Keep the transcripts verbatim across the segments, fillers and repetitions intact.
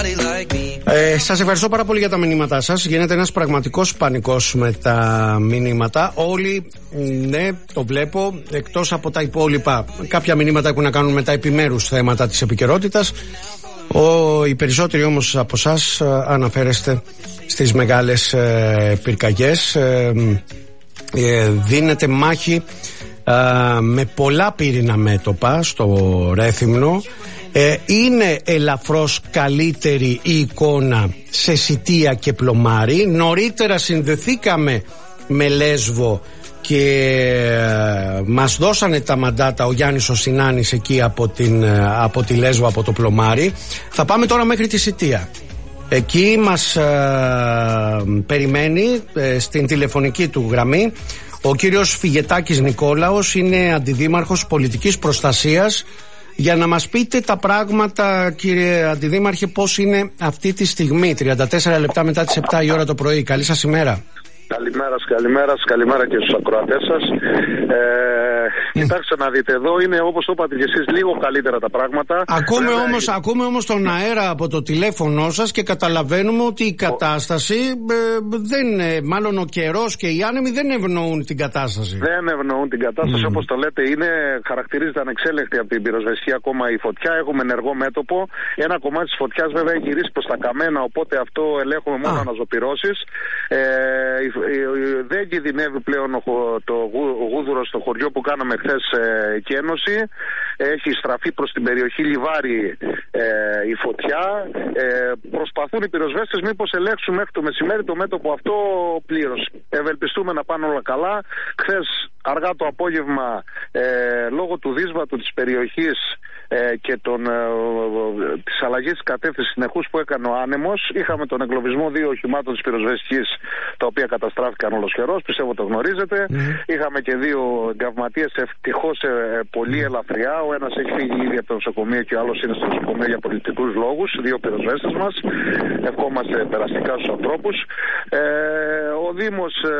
Ε, σας ευχαριστώ πάρα πολύ για τα μηνύματά σας. Γίνεται ένας πραγματικός πανικός με τα μηνύματα. Όλοι, ναι, το βλέπω, εκτός από τα υπόλοιπα. Κάποια μηνύματα έχουν να κάνουν με τα επιμέρους θέματα της επικαιρότητας. Ο, οι περισσότεροι όμως από εσάς αναφέρεστε στις μεγάλες ε, πυρκαγιές. Ε, ε, δίνεται μάχη ε, με πολλά πύρινα μέτωπα στο Ρέθυμνο. Ε, είναι ελαφρώς καλύτερη η εικόνα σε Σιτία και Πλωμάρι. Νωρίτερα συνδεθήκαμε με Λέσβο και ε, μας δώσανε τα μαντάτα ο Γιάννης ο Συνάνης εκεί από, την, ε, από τη Λέσβο, από το Πλωμάρι. Θα πάμε τώρα μέχρι τη Σιτία. Εκεί μας ε, περιμένει ε, στην τηλεφωνική του γραμμή ο κύριος Φιγετάκης Νικόλαος. Είναι αντιδήμαρχος πολιτικής προστασίας. Για να μας πείτε τα πράγματα, κύριε Αντιδήμαρχε, πώς είναι αυτή τη στιγμή, τριάντα τέσσερα λεπτά μετά τις επτά η ώρα το πρωί. Καλή σας ημέρα. Καλημέρα σας, καλημέρα σας, καλημέρα και στους ακροατές σας. Ε, mm. Κοιτάξτε να δείτε, εδώ είναι όπως το είπατε και εσείς, λίγο καλύτερα τα πράγματα. Ακούμε, Βέβαια, όμως, ε... ακούμε όμως τον αέρα από το τηλέφωνό σας και καταλαβαίνουμε ότι η κατάσταση, ε, δεν, μάλλον ο καιρός και οι άνεμοι δεν ευνοούν την κατάσταση. Δεν ευνοούν την κατάσταση, mm. όπως το λέτε, είναι, χαρακτηρίζεται ανεξέλεκτη από την πυροσβεστική ακόμα η φωτιά. Έχουμε ενεργό μέτωπο. Ένα κομμάτι της φωτιάς βέβαια έχει γυρίσει προς τα καμένα, οπότε αυτό ελέγχουμε μόνο ah. αναζωπυρώσεις. Ε, δεν κινδυνεύει πλέον το γούδουρο στο χωριό που κάναμε χθες ε, εκένωση. Έχει στραφεί προς την περιοχή Λιβάρι ε, η φωτιά. Ε, προσπαθούν οι πυροσβέστες μήπως ελέγξουν μέχρι το μεσημέρι το μέτωπο αυτό πλήρως. Ευελπιστούμε να πάνε όλα καλά. Χθες αργά το απόγευμα ε, λόγω του δύσβατου της περιοχής ε, και των, ε, της αλλαγής της κατεύθυνσης συνεχούς που έκανε ο άνεμος, είχαμε τον εγκλωβισμό δύο οχημάτων της πυροσβεστικής, τα οποία καταστράφηκαν ολοσχερός, πιστεύω το γνωρίζετε. Mm. Είχαμε και δύο εγκαυματίες, ευτυχώς ε, πολύ ελαφριά. Ο ένας έχει φύγει ήδη από το νοσοκομείο και ο άλλος είναι στο νοσοκομείο για πολιτικούς λόγους. Δύο πυροσβέστες μας. Ευχόμαστε περαστικά στους ανθρώπους. Ε, ο Δήμος ε,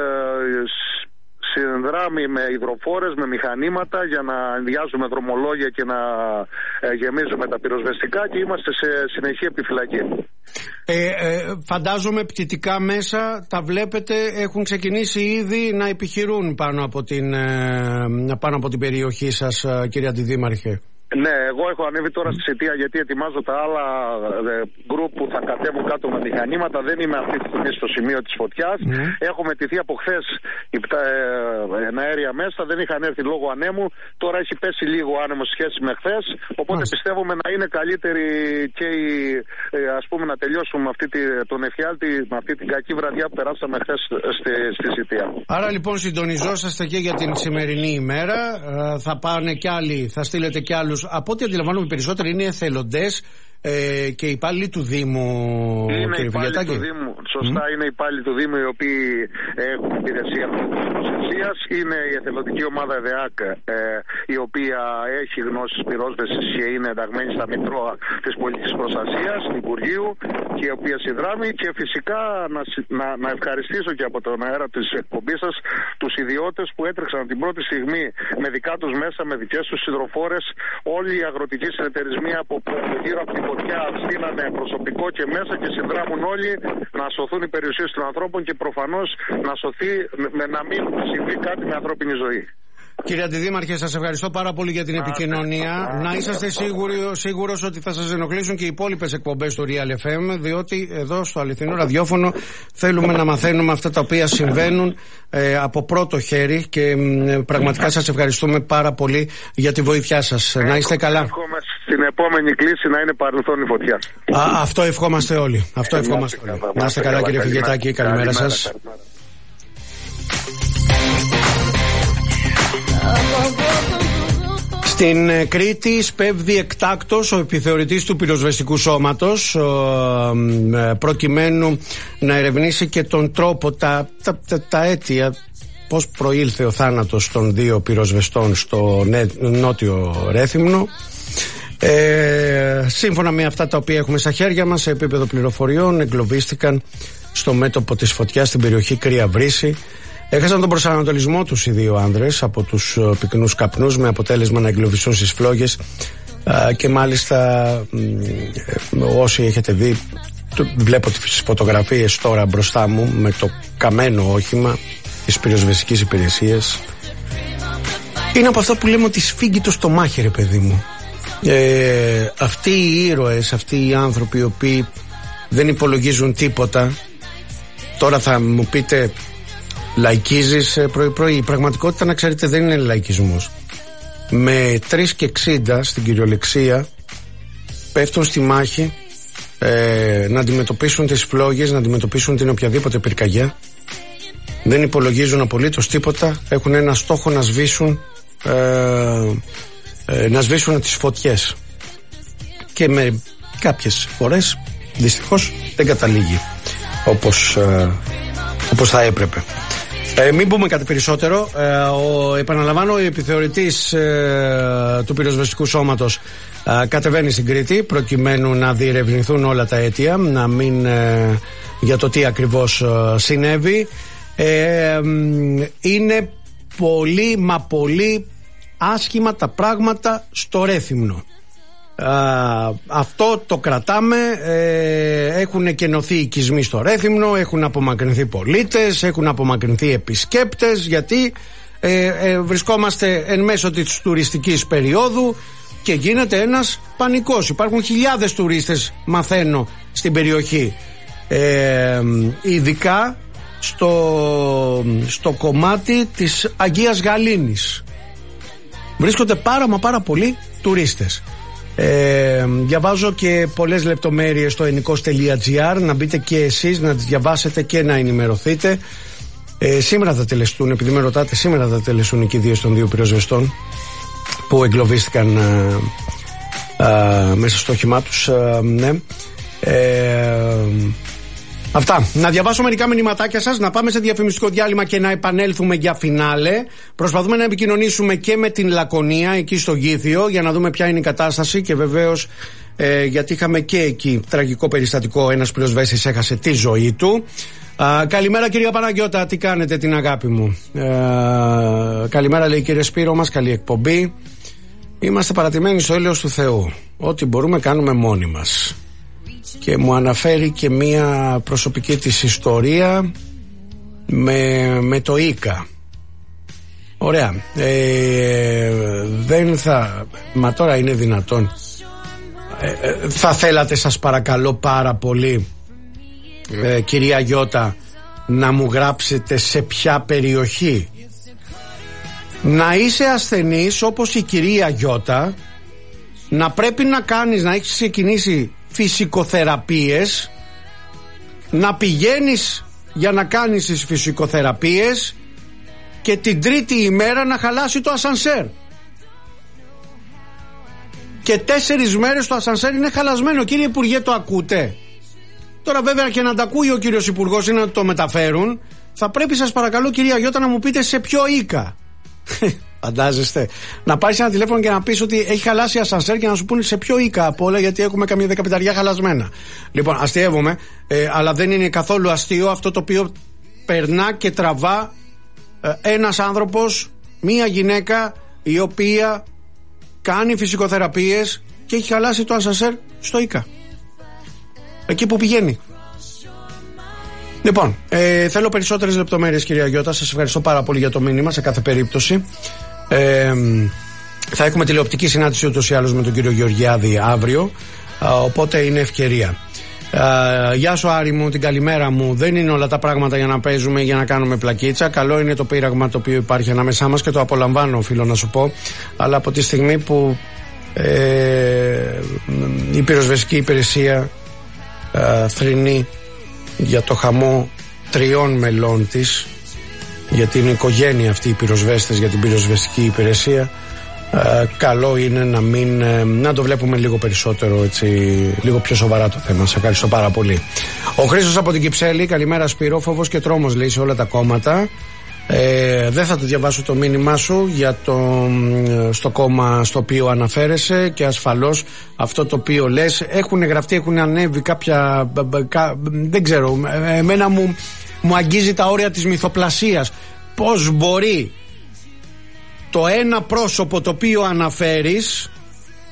συνδράμει με υδροφόρες, με μηχανήματα για να ενδιάζουμε δρομολόγια και να ε, γεμίζουμε τα πυροσβεστικά και είμαστε σε συνεχή επιφυλακή. Ε, ε, φαντάζομαι πτυτικά μέσα τα βλέπετε, έχουν ξεκινήσει ήδη να επιχειρούν πάνω από την, ε, πάνω από την περιοχή σας, κύριε Αντιδήμαρχε. Ναι, εγώ έχω ανέβει τώρα στη Σιτία γιατί ετοιμάζω τα άλλα γκρουπ που θα κατέβουν κάτω με μηχανήματα. Δεν είμαι αυτή τη στιγμή στο σημείο της φωτιάς. Mm. Έχω μετηθεί από χθες αέρια μέσα, δεν είχαν έρθει λόγω ανέμου. Τώρα έχει πέσει λίγο άνεμο σε σχέση με χθες. Οπότε mm. πιστεύουμε να είναι καλύτερη και η, ας πούμε, να τελειώσουμε αυτή τη, τον εφιάλτη με αυτή την κακή βραδιά που περάσαμε χθες στη, στη Σιτία. Άρα λοιπόν συντονιζόσαστε και για την σημερινή ημέρα. Θα πάνε κι άλλοι, θα στείλετε κι άλλους. Από ό,τι αντιλαμβάνομαι περισσότεροι είναι εθελοντές ε, και υπάλληλοι του Δήμου. Είναι υπάλληλοι του Δήμου. Σωστά, mm. είναι υπάλληλοι του Δήμου οι οποίοι έχουν υπηρεσία προστασίας. Είναι η εθελοντική ομάδα ΕΔΕΑΚ ε, η οποία έχει γνώσεις πυρόσβεσης και είναι ενταγμένη στα Μητρώα της Πολιτικής Προστασίας του Υπουργείου και η οποία συνδράμει. Και φυσικά να, να, να ευχαριστήσω και από τον αέρα της εκπομπής σας τους ιδιώτες που έτρεξαν την πρώτη στιγμή με δικά τους μέσα, με δικές τους υδροφόρες. Όλοι οι αγροτικοί συνεταιρισμοί από γύρω από την φωτιά στείλανε προσωπικό και μέσα και συνδράμουν όλοι να σωθούν οι περιουσίες των ανθρώπων και προφανώς να σωθεί με να μην συμβεί κάτι με ανθρώπινη ζωή. Κύριε Αντιδήμαρχε, σας ευχαριστώ πάρα πολύ για την επικοινωνία. Να είσαστε σίγουροι, σίγουρος ότι θα σας ενοχλήσουν και οι υπόλοιπες εκπομπές του Real εφ εμ, διότι εδώ στο αληθινό ραδιόφωνο θέλουμε να μαθαίνουμε αυτά τα οποία συμβαίνουν ε, από πρώτο χέρι και ε, πραγματικά σας ευχαριστούμε πάρα πολύ για τη βοήθειά σας. Να είστε καλά. Στην επόμενη κλίση να είναι παρελθόν η φωτιά. Α, αυτό ευχόμαστε όλοι. Αυτό ευχόμαστε όλοι. Να είστε καλά, κύριε Φιγετάκη. Καλημέρα σας. Στην Κρήτη σπέβδει εκτάκτος ο επιθεωρητής του πυροσβεστικού σώματος προκειμένου να ερευνήσει και τον τρόπο, τα, τα, τα, τα αίτια, πώς προήλθε ο θάνατος των δύο πυροσβεστών στο νότιο Ρέθυμνο. Ε, σύμφωνα με αυτά τα οποία έχουμε στα χέρια μας, σε επίπεδο πληροφοριών, εγκλωβίστηκαν στο μέτωπο της φωτιάς στην περιοχή Κρύα Βρύση. Έχασαν τον προσανατολισμό τους οι δύο άνδρες από τους πυκνούς καπνούς, με αποτέλεσμα να εγκλωβιστούν στις φλόγες Α, και μάλιστα όσοι έχετε δει, βλέπω τις φωτογραφίες τώρα μπροστά μου με το καμένο όχημα της πυροσβεστικής υπηρεσίας. Είναι από αυτό που λέμε ότι σφίγγει το στομάχι, ρε παιδί μου. ε, Αυτοί οι ήρωες, αυτοί οι άνθρωποι οι οποίοι δεν υπολογίζουν τίποτα. Τώρα θα μου πείτε, λαϊκίζεις πρωί πρωί. Η πραγματικότητα, να ξέρετε, δεν είναι λαϊκισμός. Με τρία και εξήντα στην κυριολεξία πέφτουν στη μάχη ε, να αντιμετωπίσουν τις φλόγες, να αντιμετωπίσουν την οποιαδήποτε πυρκαγιά. Δεν υπολογίζουν απολύτως τίποτα. Έχουν ένα στόχο να σβήσουν ε, ε, να σβήσουν τις φωτιές. Και με κάποιες φορές δυστυχώς δεν καταλήγει όπως, ε, όπως θα έπρεπε. Ε, μην πούμε κάτι περισσότερο. Ε, ο, επαναλαμβάνω, ο επιθεωρητής ε, του πυροσβεστικού σώματος ε, κατεβαίνει στην Κρήτη προκειμένου να διερευνηθούν όλα τα αίτια, να μην ε, για το τι ακριβώς ε, συνέβη. Ε, είναι πολύ μα πολύ άσχημα τα πράγματα στο Ρέθυμνο. Uh, αυτό το κρατάμε. ε, Έχουν κενωθεί οικισμοί στο Ρέθυμνο, έχουν απομακρυνθεί πολίτες, έχουν απομακρυνθεί επισκέπτες, γιατί ε, ε, βρισκόμαστε εν μέσω της τουριστικής περίοδου και γίνεται ένας πανικός. Υπάρχουν χιλιάδες τουρίστες, μαθαίνω, στην περιοχή, ε, ειδικά στο, στο κομμάτι της Αγίας Γαλήνης. Βρίσκονται πάρα μα πάρα πολλοί τουρίστες. Ε, διαβάζω και πολλές λεπτομέρειες στο ενικός τελεία τζι άρ, να μπείτε και εσείς να τις διαβάσετε και να ενημερωθείτε. ε, Σήμερα θα τελεστούν, επειδή με ρωτάτε, σήμερα θα τελεστούν οι κηδείες των δύο πυροσβεστών που εγκλωβίστηκαν ε, ε, μέσα στο όχημά τους. ε, ναι. ε, Αυτά. Να διαβάσω μερικά μηνυματάκια σας, να πάμε σε διαφημιστικό διάλειμμα και να επανέλθουμε για φινάλε. Προσπαθούμε να επικοινωνήσουμε και με την Λακωνία εκεί στο Γήθιο για να δούμε ποια είναι η κατάσταση και βεβαίως ε, γιατί είχαμε και εκεί τραγικό περιστατικό, ένας πυροσβέστης έχασε τη ζωή του. Α, καλημέρα κυρία Παναγιώτα, τι κάνετε, την αγάπη μου. ε, Καλημέρα, λέει, κύριε Σπύρο μας, καλή εκπομπή. Είμαστε παρατημένοι στο έλεος του Θεού. Ό,τι μπορούμε κάνουμε μόνοι μας. Και μου αναφέρει και μία προσωπική της ιστορία με, με το Ίκα. Ωραία. ε, Δεν θα... Μα τώρα είναι δυνατόν? ε, Θα θέλατε, σας παρακαλώ πάρα πολύ, ε, κυρία Γιώτα, να μου γράψετε σε ποια περιοχή? Να είσαι ασθενής όπως η κυρία Γιώτα, να πρέπει να κάνεις, να έχεις ξεκινήσει φυσικοθεραπείες, να πηγαίνεις για να κάνεις τις φυσικοθεραπείες και την τρίτη ημέρα να χαλάσει το ασανσέρ και τέσσερις μέρες το ασανσέρ είναι χαλασμένο. Κύριε Υπουργέ, το ακούτε? Τώρα βέβαια και να τα ακούει ο κύριος Υπουργός ή να το μεταφέρουν, θα πρέπει, σας παρακαλώ κυρία Γιώτα, να μου πείτε σε ποιο Ίκα. Φαντάζεστε να πάρεις ένα τηλέφωνο και να πεις ότι έχει χαλάσει ασανσέρ και να σου πούνε σε ποιο Ίκα από όλα, γιατί έχουμε καμία δεκαπενταριά χαλασμένα. Λοιπόν, αστειεύομαι, ε, αλλά δεν είναι καθόλου αστείο αυτό το οποίο περνά και τραβά ε, ένας άνθρωπος, μία γυναίκα η οποία κάνει φυσικοθεραπείες και έχει χαλάσει το ασανσέρ στο Ίκα, εκεί που πηγαίνει. Λοιπόν, ε, θέλω περισσότερες λεπτομέρειες, κυρία Γιώτα. Σας ευχαριστώ πάρα πολύ για το μήνυμα σε κάθε περίπτωση. Ε, θα έχουμε τηλεοπτική συνάντηση ούτως ή άλλως με τον κύριο Γεωργιάδη αύριο, α, οπότε είναι ευκαιρία. Α, γεια σου Άρη μου, την καλημέρα μου. Δεν είναι όλα τα πράγματα για να παίζουμε, για να κάνουμε πλακίτσα. Καλό είναι το πείραγμα το οποίο υπάρχει ανάμεσά μας και το απολαμβάνω, οφείλω να σου πω. Αλλά από τη στιγμή που ε, η πυροσβεστική υπηρεσία ε, θρηνεί για το χαμό τριών μελών της, γιατί είναι οικογένεια αυτή οι πυροσβέστες για την πυροσβεστική υπηρεσία, ε, καλό είναι να μην ε, να το βλέπουμε λίγο περισσότερο, έτσι, λίγο πιο σοβαρά το θέμα. Σας ευχαριστώ πάρα πολύ. Ο Χρήστος από την Κυψέλη, καλημέρα Σπύρο, φόβος και τρόμος λέει σε όλα τα κόμματα. Ε, δεν θα το διαβάσω το μήνυμά σου για το, στο κόμμα στο οποίο αναφέρεσαι και ασφαλώς αυτό το οποίο λες έχουν γραφτεί, έχουν ανέβει κάποια κα, δεν ξέρω, εμένα μου, μου αγγίζει τα όρια της μυθοπλασίας. Πώς μπορεί το ένα πρόσωπο το οποίο αναφέρεις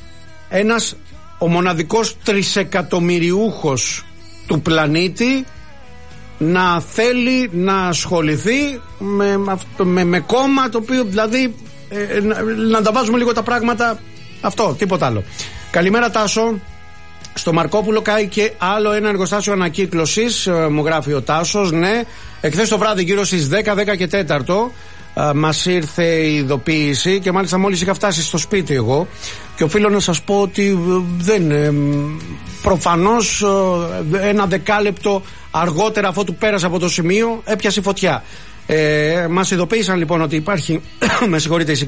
ένας ο μοναδικός τρισεκατομμυριούχος του πλανήτη να θέλει να ασχοληθεί με, με, με κόμμα το οποίο δηλαδή ε, να, να τα βάζουμε λίγο τα πράγματα, αυτό, τίποτα άλλο. Καλημέρα Τάσο. Στο Μαρκόπουλο κάει και άλλο ένα εργοστάσιο ανακύκλωσης, ε, μου γράφει ο Τάσος. Ναι, εχθές το βράδυ γύρω στις δέκα, δέκα και τέταρτο ε, μας ήρθε η ειδοποίηση και μάλιστα μόλις είχα φτάσει στο σπίτι εγώ και οφείλω να σας πω ότι δεν ε, προφανώς ε, ένα δεκάλεπτο αργότερα αφού του πέρασε από το σημείο έπιασε φωτιά. Ε, μας ειδοποίησαν λοιπόν ότι υπάρχει με συγχωρείτε,